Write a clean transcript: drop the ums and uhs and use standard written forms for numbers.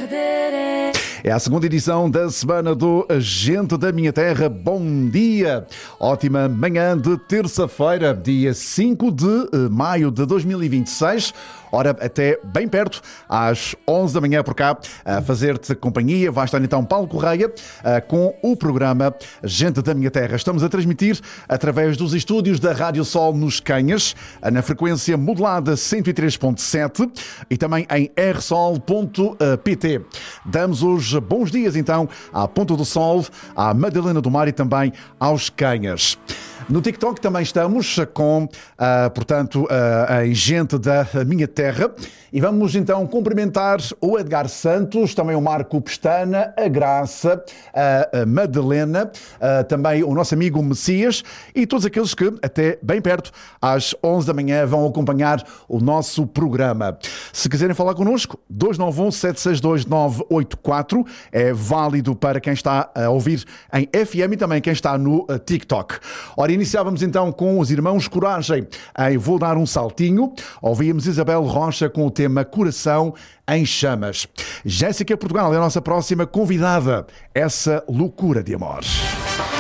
É a segunda edição da semana do Gente da Minha Terra. Bom dia! Ótima manhã de terça-feira, dia 5 de maio de 2026. Ora, até bem perto, às 11 da manhã por cá, a fazer-te companhia. Vai estar então Paulo Correia com o programa Gente da Minha Terra. Estamos a transmitir através dos estúdios da Rádio Sol nos Canhas, na frequência modulada 103.7 e também em rsol.pt. Damos os bons dias então à Ponta do Sol, à Madalena do Mar e também aos Canhas. No TikTok também estamos com, portanto, em Gente da Minha Terra. E vamos então cumprimentar o Edgar Santos, também o Marco Pestana, a Graça, a Madalena, também o nosso amigo Messias e todos aqueles que até bem perto, às 11 da manhã, vão acompanhar o nosso programa. Se quiserem falar connosco, 291-762-984 é válido para quem está a ouvir em FM e também quem está no TikTok. Ora, iniciávamos então com os Irmãos Coragem em Vou Dar um Saltinho. Ouvíamos Isabel Rocha com o tema Coração em Chamas. Jéssica Portugal é a nossa próxima convidada. Essa loucura de amor.